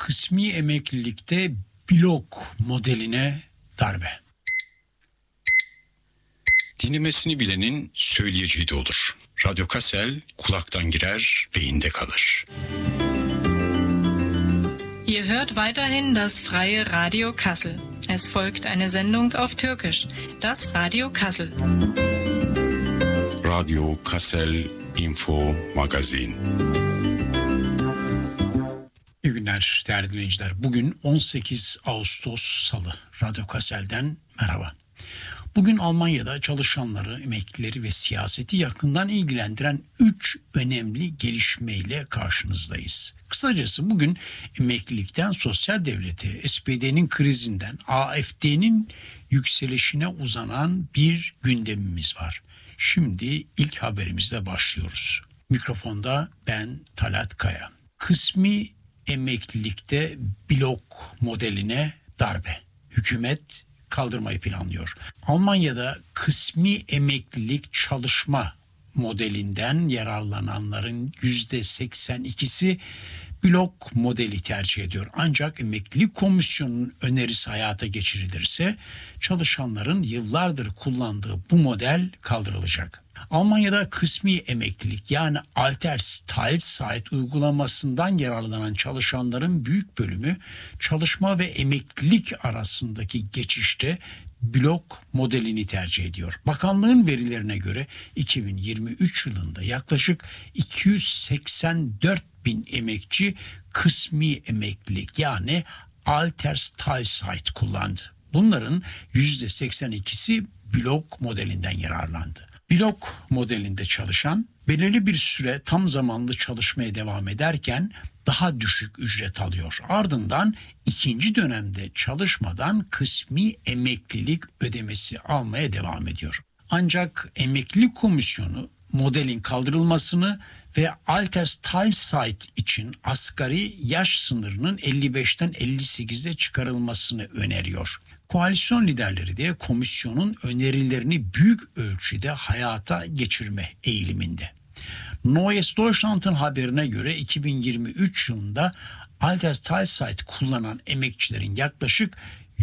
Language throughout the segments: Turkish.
kısmi emeklilikte blok modeline darbe. Dinlemesini bilenin söyleyeceği de olur. Radyo Kassel kulaktan girer, beyinde kalır. Ihr hört weiterhin das freie Radio Kassel. Es folgt eine Sendung auf Türkisch, das Radio Kassel. Radio Kassel Info Magazin. İyi günler değerli dinleyiciler. Bugün 18 Ağustos Salı. Radyo Kassel'den merhaba. Bugün Almanya'da çalışanları, emeklileri ve siyaseti yakından ilgilendiren 3 önemli gelişmeyle karşınızdayız. Kısacası bugün emeklilikten sosyal devlete, SPD'nin krizinden, AfD'nin yükselişine uzanan bir gündemimiz var. Şimdi ilk haberimizle başlıyoruz. Mikrofonda ben Talat Kaya. Kısmi emeklilikte blok modeline darbe. Hükümet kaldırmayı planlıyor. Almanya'da kısmi emeklilik çalışma modelinden yararlananların %82'si blok modeli tercih ediyor. Ancak emeklilik komisyonunun önerisi hayata geçirilirse çalışanların yıllardır kullandığı bu model kaldırılacak. Almanya'da kısmi emeklilik yani Altersteilzeit uygulamasından yararlanan çalışanların büyük bölümü çalışma ve emeklilik arasındaki geçişte blok modelini tercih ediyor. Bakanlığın verilerine göre 2023 yılında yaklaşık 284 bin emekçi kısmi emeklilik yani Altersteilzeit kullandı. Bunların %82'si blok modelinden yararlandı. Blok modelinde çalışan belirli bir süre tam zamanlı çalışmaya devam ederken daha düşük ücret alıyor. Ardından ikinci dönemde çalışmadan kısmi emeklilik ödemesi almaya devam ediyor. Ancak emeklilik komisyonu modelin kaldırılmasını ve Altersteilzeit için asgari yaş sınırının 55'ten 58'e çıkarılmasını öneriyor. Koalisyon liderleri de komisyonun önerilerini büyük ölçüde hayata geçirme eğiliminde. Neues Deutschland'ın haberine göre 2023 yılında Altersteilzeit kullanan emekçilerin yaklaşık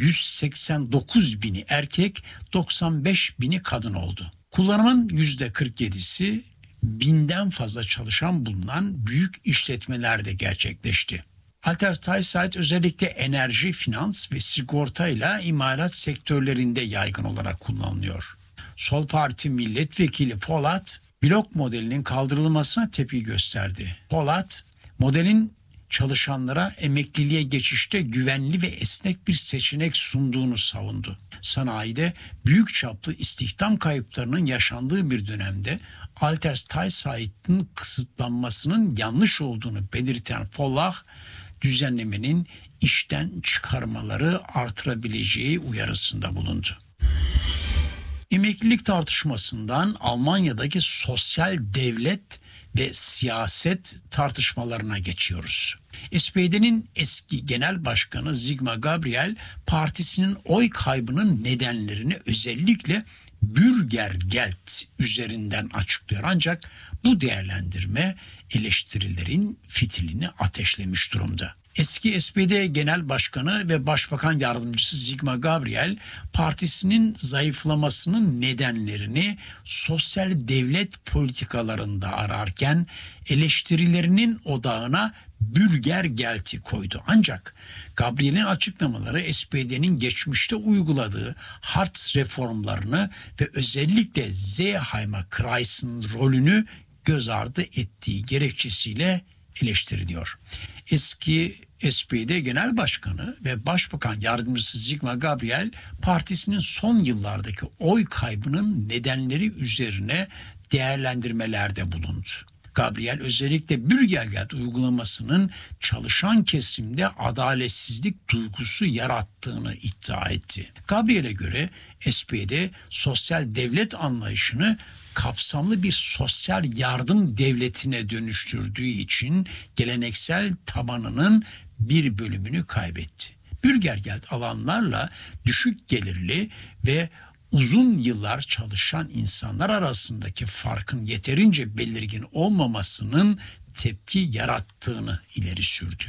189 bini erkek, 95 bini kadın oldu. Kullanımın %47'si binden fazla çalışan bulunan büyük işletmelerde gerçekleşti. Altersteilzeit özellikle enerji, finans ve sigortayla imalat sektörlerinde yaygın olarak kullanılıyor. Sol Parti milletvekili Polat, blok modelinin kaldırılmasına tepki gösterdi. Polat, modelin çalışanlara emekliliğe geçişte güvenli ve esnek bir seçenek sunduğunu savundu. Sanayide büyük çaplı istihdam kayıplarının yaşandığı bir dönemde Altersteilzeit'in kısıtlanmasının yanlış olduğunu belirten Polat, düzenlemenin işten çıkarmaları artırabileceği uyarısında bulundu. Emeklilik tartışmasından Almanya'daki sosyal devlet ve siyaset tartışmalarına geçiyoruz. SPD'nin eski genel başkanı Sigmar Gabriel partisinin oy kaybının nedenlerini özellikle Bürgergeld üzerinden açıklıyor. Ancak bu değerlendirme eleştirilerin fitilini ateşlemiş durumda. Eski SPD Genel Başkanı ve Başbakan Yardımcısı Sigmar Gabriel, partisinin zayıflamasının nedenlerini sosyal devlet politikalarında ararken eleştirilerinin odağına Bürgergeld'i koydu. Ancak Gabriel'in açıklamaları SPD'nin geçmişte uyguladığı Hartz reformlarını ve özellikle Seeheimer-Kreis'in rolünü göz ardı ettiği gerekçesiyle eleştiriliyor. Eski SPD Genel Başkanı ve Başbakan Yardımcısı Sigmar Gabriel, partisinin son yıllardaki oy kaybının nedenleri üzerine değerlendirmelerde bulundu. Gabriel özellikle Bürgergeld uygulamasının çalışan kesimde adaletsizlik duygusu yarattığını iddia etti. Gabriel'e göre SPD sosyal devlet anlayışını kapsamlı bir sosyal yardım devletine dönüştürdüğü için geleneksel tabanının bir bölümünü kaybetti. Bürgergeld alanlarla düşük gelirli ve uzun yıllar çalışan insanlar arasındaki farkın yeterince belirgin olmamasının tepki yarattığını ileri sürdü.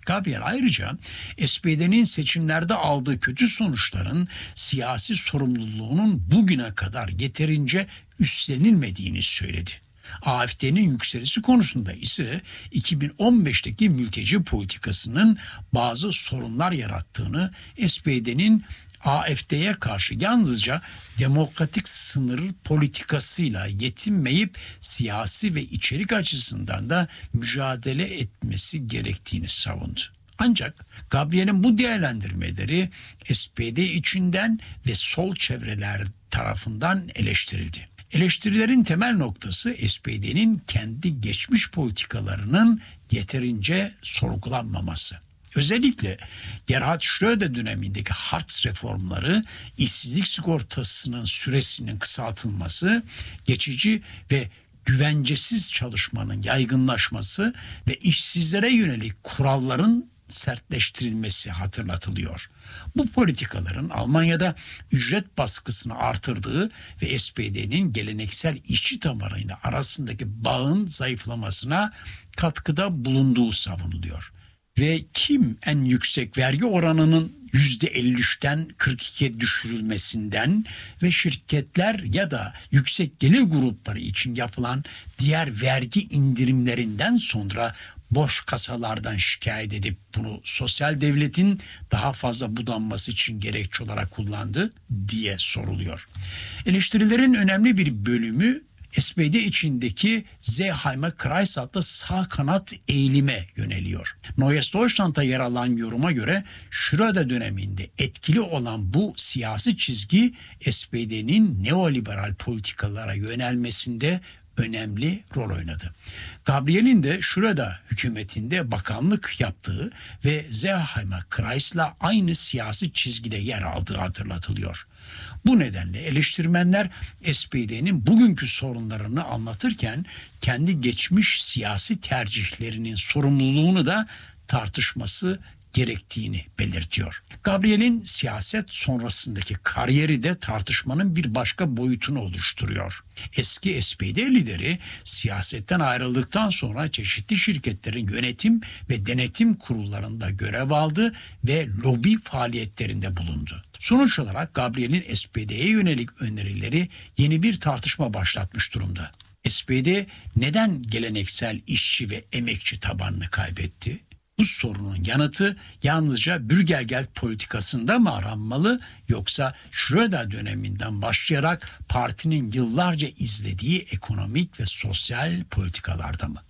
Gabriel ayrıca SPD'nin seçimlerde aldığı kötü sonuçların siyasi sorumluluğunun bugüne kadar yeterince üstlenilmediğini söyledi. AfD'nin yükselişi konusunda ise 2015'teki mülteci politikasının bazı sorunlar yarattığını, SPD'nin AfD'ye karşı yalnızca demokratik sınır politikasıyla yetinmeyip siyasi ve içerik açısından da mücadele etmesi gerektiğini savundu. Ancak Gabriel'in bu değerlendirmeleri SPD içinden ve sol çevreler tarafından eleştirildi. Eleştirilerin temel noktası SPD'nin kendi geçmiş politikalarının yeterince sorgulanmaması. Özellikle Gerhard Schröder dönemindeki Hartz reformları, işsizlik sigortasının süresinin kısaltılması, geçici ve güvencesiz çalışmanın yaygınlaşması ve işsizlere yönelik kuralların sertleştirilmesi hatırlatılıyor. Bu politikaların Almanya'da ücret baskısını artırdığı ve SPD'nin geleneksel işçi tabanıyla arasındaki bağın zayıflamasına katkıda bulunduğu savunuluyor. Ve kim en yüksek vergi oranının %53'ten 42'ye düşürülmesinden ve şirketler ya da yüksek gelir grupları için yapılan diğer vergi indirimlerinden sonra boş kasalardan şikayet edip bunu sosyal devletin daha fazla budanması için gerekçe olarak kullandı diye soruluyor. Eleştirilerin önemli bir bölümü SPD içindeki Seeheimer-Kreis adlı sağ kanat eğilime yöneliyor. Neues Deutschland'da yer alan yoruma göre Schröder döneminde etkili olan bu siyasi çizgi SPD'nin neoliberal politikalara yönelmesinde önemli rol oynadı. Gabriel'in de Schröder hükümetinde bakanlık yaptığı ve Seeheimer-Kreis'la aynı siyasi çizgide yer aldığı hatırlatılıyor. Bu nedenle eleştirmenler SPD'nin bugünkü sorunlarını anlatırken kendi geçmiş siyasi tercihlerinin sorumluluğunu da tartışması gerektiğini belirtiyor. Gabriel'in siyaset sonrasındaki kariyeri de tartışmanın bir başka boyutunu oluşturuyor. Eski SPD lideri siyasetten ayrıldıktan sonra çeşitli şirketlerin yönetim ve denetim kurullarında görev aldı ve lobi faaliyetlerinde bulundu. Sonuç olarak Gabriel'in SPD'ye yönelik önerileri yeni bir tartışma başlatmış durumda. SPD neden geleneksel işçi ve emekçi tabanını kaybetti? Bu sorunun yanıtı yalnızca Bürgergeld politikasında mı aranmalı, yoksa Schröder döneminden başlayarak partinin yıllarca izlediği ekonomik ve sosyal politikalarda mı?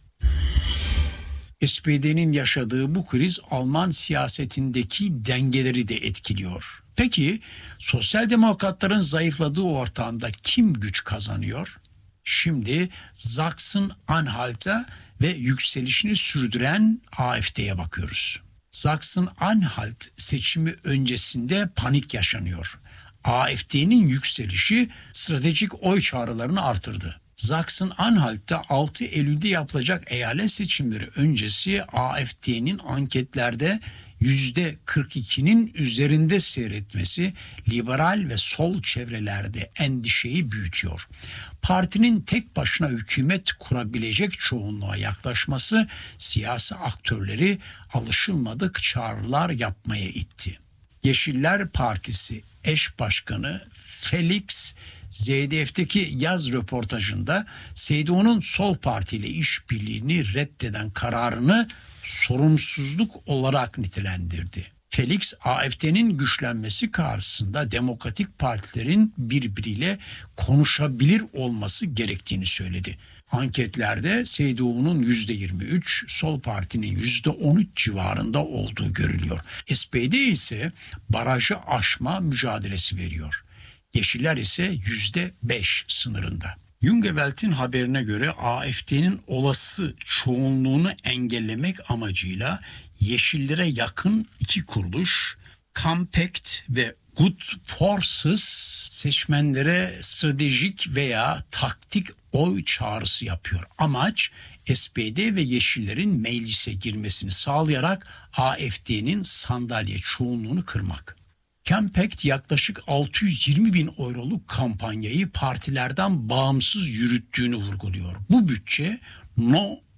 SPD'nin yaşadığı bu kriz Alman siyasetindeki dengeleri de etkiliyor. Peki sosyal demokratların zayıfladığı ortamda kim güç kazanıyor? Şimdi Sachsen-Anhalt'a ve yükselişini sürdüren AfD'ye bakıyoruz. Sachsen-Anhalt seçimi öncesinde panik yaşanıyor. AfD'nin yükselişi stratejik oy çağrılarını artırdı. Sachsen-Anhalt'ta 6 Eylül'de yapılacak eyalet seçimleri öncesi AfD'nin anketlerde %42'nin üzerinde seyretmesi liberal ve sol çevrelerde endişeyi büyütüyor. Partinin tek başına hükümet kurabilecek çoğunluğa yaklaşması siyasi aktörleri alışılmadık çağrılar yapmaya itti. Yeşiller Partisi eş başkanı Felix ZDF'deki yaz röportajında CDU'nun sol partiyle işbirliğini reddeden kararını sorumsuzluk olarak nitelendirdi. Felix, AfD'nin güçlenmesi karşısında demokratik partilerin birbiriyle konuşabilir olması gerektiğini söyledi. Anketlerde CDU'nun %23, sol partinin %13 civarında olduğu görülüyor. SPD ise barajı aşma mücadelesi veriyor. Yeşiller ise %5 sınırında. Jungewelt'in haberine göre AfD'nin olası çoğunluğunu engellemek amacıyla Yeşillere yakın iki kuruluş, Compact ve Good Forces, seçmenlere stratejik veya taktik oy çağrısı yapıyor. Amaç SPD ve Yeşillerin meclise girmesini sağlayarak AfD'nin sandalye çoğunluğunu kırmak. Compact yaklaşık 620 bin euroluk kampanyayı partilerden bağımsız yürüttüğünü vurguluyor. Bu bütçe No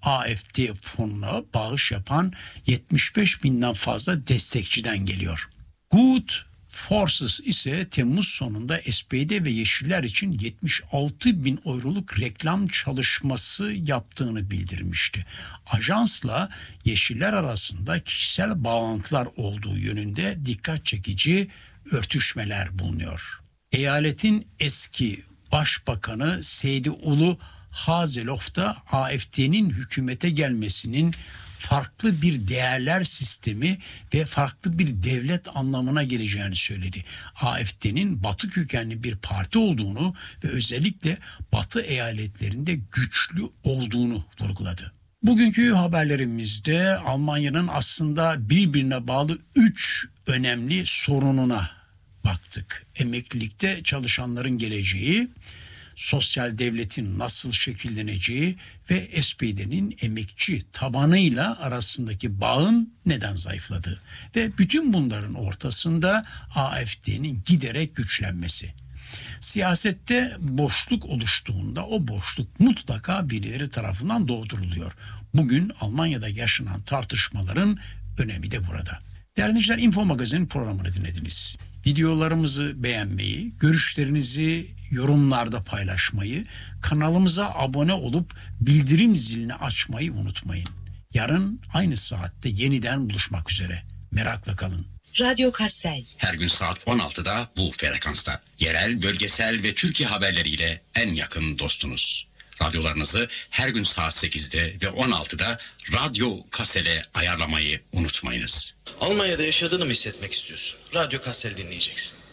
AfD fonuna bağış yapan 75 binden fazla destekçiden geliyor. Good Forces ise Temmuz sonunda SPD ve Yeşiller için 76 bin euroluk reklam çalışması yaptığını bildirmişti. Ajansla Yeşiller arasında kişisel bağlantılar olduğu yönünde dikkat çekici örtüşmeler bulunuyor. Eyaletin eski Başbakanı Seydi Ulu Hazelof da AfD'nin hükümete gelmesinin farklı bir değerler sistemi ve farklı bir devlet anlamına geleceğini söyledi. AfD'nin Batı kökenli bir parti olduğunu ve özellikle Batı eyaletlerinde güçlü olduğunu vurguladı. Bugünkü haberlerimizde Almanya'nın aslında birbirine bağlı 3 önemli sorununa baktık. Emeklilikte çalışanların geleceği, sosyal devletin nasıl şekilleneceği ve SPD'nin emekçi tabanıyla arasındaki bağın neden zayıfladığı ve bütün bunların ortasında AfD'nin giderek güçlenmesi. Siyasette boşluk oluştuğunda o boşluk mutlaka birileri tarafından dolduruluyor. Bugün Almanya'da yaşanan tartışmaların önemi de burada. Değerli dinleyiciler, Info Magazin programını dinlediniz. Videolarımızı beğenmeyi, görüşlerinizi yorumlarda paylaşmayı, kanalımıza abone olup bildirim zilini açmayı unutmayın. Yarın aynı saatte yeniden buluşmak üzere. Merakla kalın. Radyo Kassel. Her gün saat 16'da bu frekansta. Yerel, bölgesel ve Türkiye haberleriyle en yakın dostunuz. Radyolarınızı her gün saat 8'de ve 16'da Radyo Kassel'e ayarlamayı unutmayınız. Almanya'da yaşadığını mı hissetmek istiyorsun? Radyo Kassel dinleyeceksin.